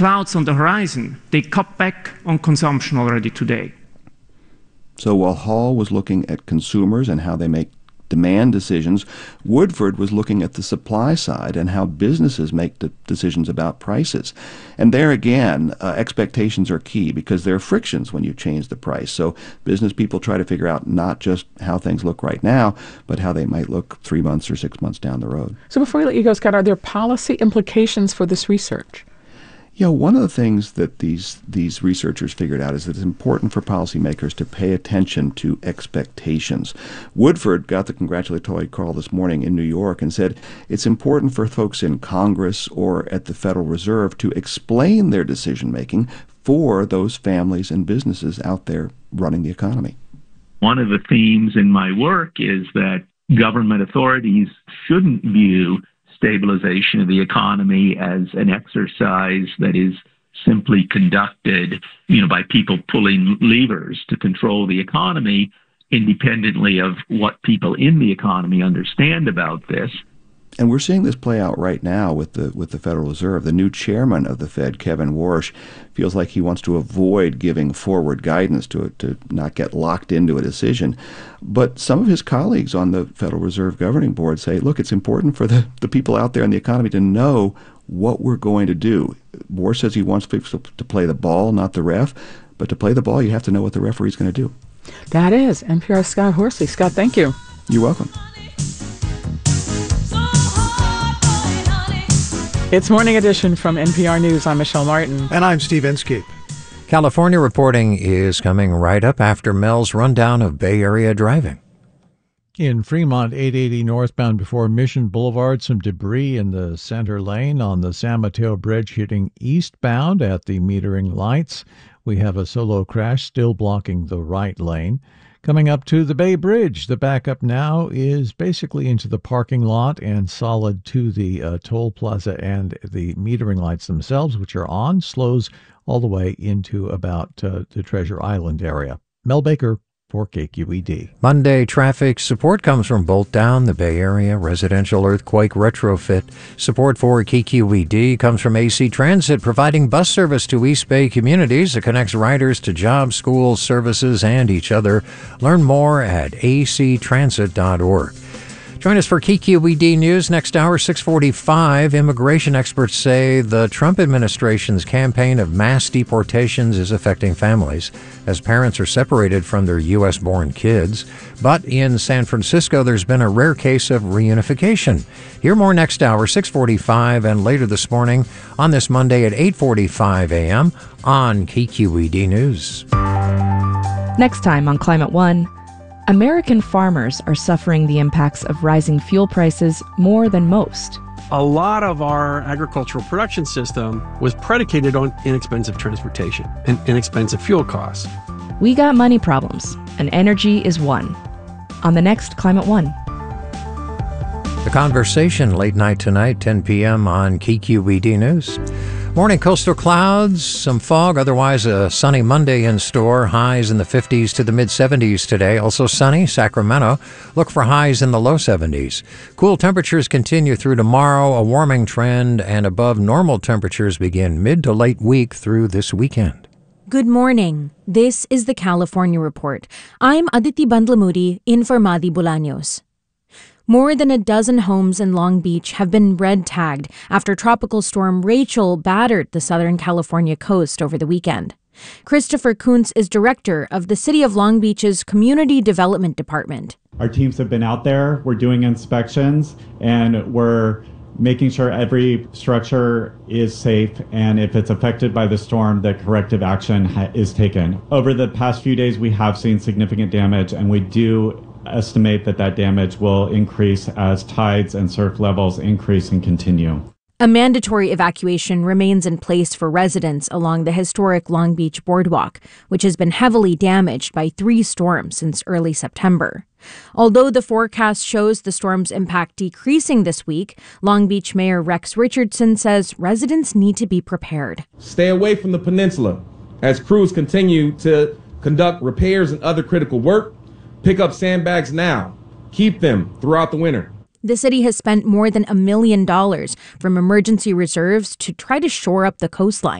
clouds on the horizon, they cut back on consumption already today. So while Hall was looking at consumers and how they make demand decisions, Woodford was looking at the supply side and how businesses make the decisions about prices. And there again, expectations are key because there are frictions when you change the price. So business people try to figure out not just how things look right now, but how they might look 3 months or 6 months down the road. So before we let you go, Scott, are there policy implications for this research? Yeah, one of the things that these researchers figured out is that it's important for policymakers to pay attention to expectations. Woodford got the congratulatory call this morning in New York and said it's important for folks in Congress or at the Federal Reserve to explain their decision-making for those families and businesses out there running the economy. One of the themes in my work is that government authorities shouldn't view stabilization of the economy as an exercise that is simply conducted, by people pulling levers to control the economy, independently of what people in the economy understand about this. And we're seeing this play out right now with the Federal Reserve. The new chairman of the Fed, Kevin Warsh, feels like he wants to avoid giving forward guidance to not get locked into a decision. But some of his colleagues on the Federal Reserve Governing Board say, look, it's important for the people out there in the economy to know what we're going to do. Warsh says he wants people to play the ball, not the ref. But to play the ball, you have to know what the referee's going to do. That is NPR's Scott Horsley. Scott, thank you. You're welcome. It's Morning Edition from NPR News. I'm Michelle Martin. And I'm Steve Inskeep. California reporting is coming right up after Mel's rundown of Bay Area driving. In Fremont, 880 northbound before Mission Boulevard, some debris in the center lane on the San Mateo Bridge hitting eastbound at the metering lights. We have a solo crash still blocking the right lane. Coming up to the Bay Bridge, the backup now is basically into the parking lot and solid to the toll plaza and the metering lights themselves, which are on, slows all the way into about the Treasure Island area. Mel Baker for KQED. Monday traffic support comes from Bolt Down, the Bay Area residential earthquake retrofit. Support for KQED comes from AC Transit, providing bus service to East Bay communities that connects riders to jobs, schools, services, and each other. Learn more at actransit.org. Join us for KQED News next hour, 6:45. Immigration experts say the Trump administration's campaign of mass deportations is affecting families as parents are separated from their U.S.-born kids. But in San Francisco, there's been a rare case of reunification. Hear more next hour, 6:45, and later this morning on this Monday at 8:45 a.m. on KQED News. Next time on Climate One, American farmers are suffering the impacts of rising fuel prices more than most. A lot of our agricultural production system was predicated on inexpensive transportation and inexpensive fuel costs. We got money problems, and energy is one. On the next Climate One. The Conversation, late night tonight, 10 p.m. on KQED News. Morning coastal clouds, some fog, otherwise a sunny Monday in store. Highs in the 50s to the mid-70s today. Also sunny, Sacramento. Look for highs in the low 70s. Cool temperatures continue through tomorrow. A warming trend and above normal temperatures begin mid to late week through this weekend. Good morning. This is the California Report. I'm Aditi Bandlamudi in for Madi Bolaños. More than a dozen homes in Long Beach have been red tagged after Tropical Storm Rachel battered the Southern California coast over the weekend. Christopher Kuntz is director of the City of Long Beach's Community Development Department. Our teams have been out there, we're doing inspections, and we're making sure every structure is safe, and if it's affected by the storm, that corrective action is taken. Over the past few days, we have seen significant damage, and we do estimate that damage will increase as tides and surf levels increase and continue. A mandatory evacuation remains in place for residents along the historic Long Beach Boardwalk, which has been heavily damaged by 3 storms since early September. Although the forecast shows the storm's impact decreasing this week, Long Beach Mayor Rex Richardson says residents need to be prepared. Stay away from the peninsula as crews continue to conduct repairs and other critical work. Pick up sandbags now. Keep them throughout the winter. The city has spent more than $1 million from emergency reserves to try to shore up the coastline.